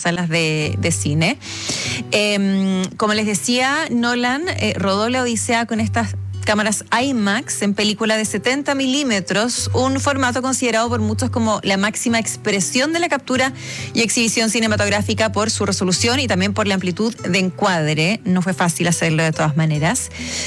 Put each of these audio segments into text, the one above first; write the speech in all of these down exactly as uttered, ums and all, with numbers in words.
salas de, de cine. Eh, como les decía, Nolan eh, rodó la Odisea con estas cámaras IMAX en película de setenta milímetros, un formato considerado por muchos como la máxima expresión de la captura y exhibición cinematográfica por su resolución y también por la amplitud de encuadre. No fue fácil hacerlo de todas maneras.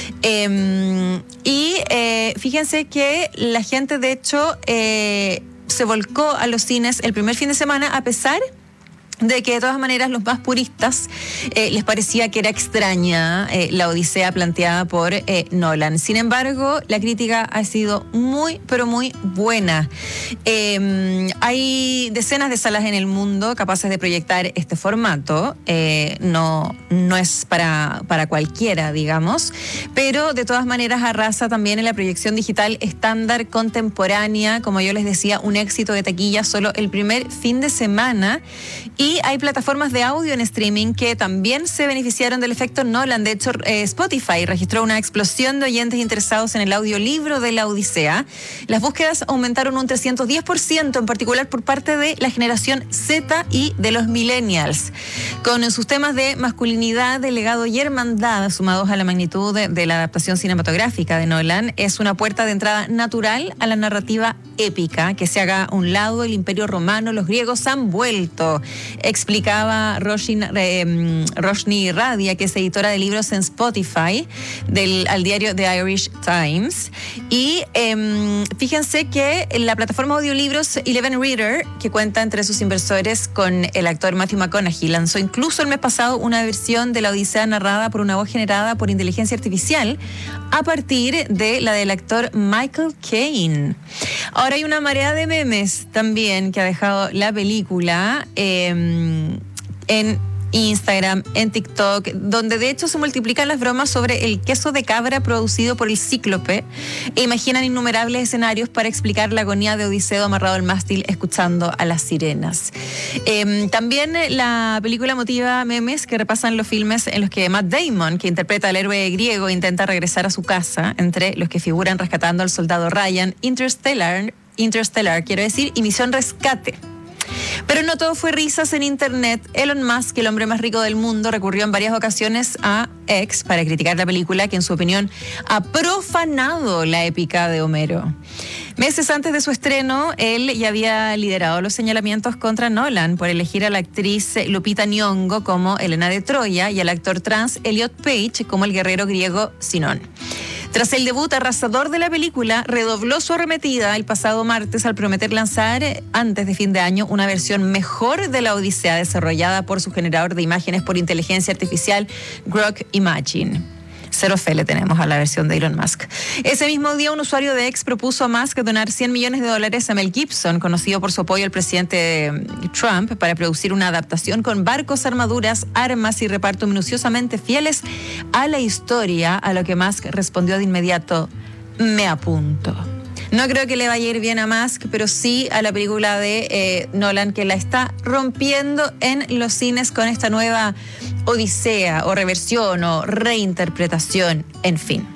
Eh, y eh, fíjense que la gente de hecho eh, se volcó a los cines el primer fin de semana, a pesar de que de todas maneras los más puristas eh, les parecía que era extraña eh, la Odisea planteada por eh, Nolan. Sin embargo, la crítica ha sido muy, pero muy buena. Eh, hay decenas de salas en el mundo capaces de proyectar este formato. Eh, no, no es para, para cualquiera, digamos, pero de todas maneras arrasa también en la proyección digital estándar contemporánea. Como yo les decía, un éxito de taquilla solo el primer fin de semana. Y Y hay plataformas de audio en streaming que también se beneficiaron del efecto Nolan. De hecho, eh, Spotify registró una explosión de oyentes interesados en el audiolibro de la Odisea. Las búsquedas aumentaron un trescientos diez por ciento, en particular por parte de la generación Z y de los millennials. Con sus temas de masculinidad, de legado y hermandad, sumados a la magnitud de, de la adaptación cinematográfica de Nolan, es una puerta de entrada natural a la narrativa épica. Que se haga a un lado el Imperio Romano, los griegos han vuelto, explicaba Roshni, eh, Roshni Radia, que es editora de libros en Spotify, del, al diario The Irish Times. Y eh, fíjense que la plataforma de audiolibros Eleven Reader, que cuenta entre sus inversores con el actor Matthew McConaughey, lanzó incluso el mes pasado una versión de la Odisea narrada por una voz generada por inteligencia artificial a partir de la del actor Michael Caine. Ahora hay una marea de memes también que ha dejado la película eh, en Instagram, en TikTok, donde de hecho se multiplican las bromas sobre el queso de cabra producido por el Cíclope e imaginan innumerables escenarios para explicar la agonía de Odiseo amarrado al mástil escuchando a las sirenas. Eh, también la película motiva memes que repasan los filmes en los que Matt Damon, que interpreta al héroe griego, intenta regresar a su casa, entre los que figuran Rescatando al soldado Ryan, Interstellar, Interstellar quiero decir, y Misión Rescate. Pero no todo fue risas en internet. Elon Musk, el hombre más rico del mundo, recurrió en varias ocasiones a X para criticar la película, que en su opinión ha profanado la épica de Homero. Meses antes de su estreno, él ya había liderado los señalamientos contra Nolan por elegir a la actriz Lupita Nyong'o como Helena de Troya y al actor trans Elliot Page como el guerrero griego Sinón. Tras el debut arrasador de la película, redobló su arremetida el pasado martes al prometer lanzar antes de fin de año una versión mejor de la Odisea desarrollada por su generador de imágenes por inteligencia artificial Grok Imagine. Cero fe le tenemos a la versión de Elon Musk. Ese mismo día, un usuario de X propuso a Musk donar cien millones de dólares a Mel Gibson, conocido por su apoyo al presidente Trump, para producir una adaptación con barcos, armaduras, armas y reparto minuciosamente fieles a la historia, a lo que Musk respondió de inmediato: me apunto. No creo que le vaya a ir bien a Musk, pero sí a la película de eh, Nolan, que la está rompiendo en los cines con esta nueva Odisea, o reversión, o reinterpretación, en fin.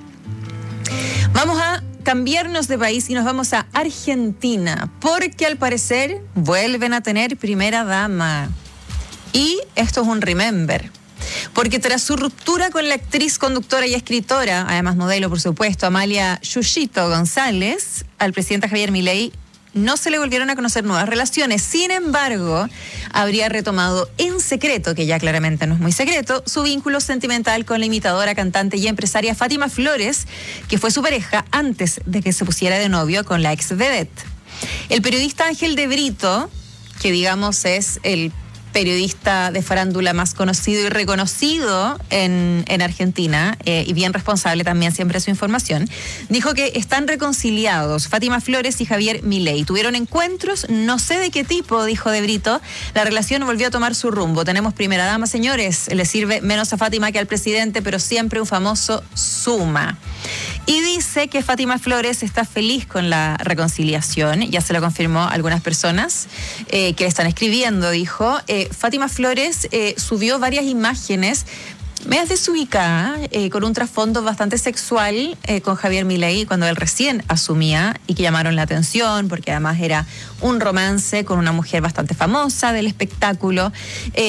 Vamos a cambiarnos de país y nos vamos a Argentina, porque al parecer vuelven a tener primera dama. Y esto es un remember. Porque tras su ruptura con la actriz, conductora y escritora, además modelo por supuesto, Amalia Yushito González, al presidente Javier Milei no se le volvieron a conocer nuevas relaciones. Sin embargo, habría retomado en secreto, que ya claramente no es muy secreto, su vínculo sentimental con la imitadora, cantante y empresaria Fátima Flores, que fue su pareja antes de que se pusiera de novio con la ex vedette. El periodista Ángel de Brito, que digamos es el periodista de farándula más conocido y reconocido en, en Argentina, eh, y bien responsable también siempre de su información, dijo que están reconciliados Fátima Flores y Javier Milei. Tuvieron encuentros, no sé de qué tipo, dijo De Brito. La relación volvió a tomar su rumbo. Tenemos primera dama, señores. Le sirve menos a Fátima que al presidente, pero siempre un famoso suma. Y dice que Fátima Flores está feliz con la reconciliación. Ya se lo confirmó a algunas personas eh, que le están escribiendo, dijo. Eh, Fátima Flores eh, subió varias imágenes medias desubicadas, eh, con un trasfondo bastante sexual eh, con Javier Milei cuando él recién asumía, y que llamaron la atención porque además era un romance con una mujer bastante famosa del espectáculo. Eh,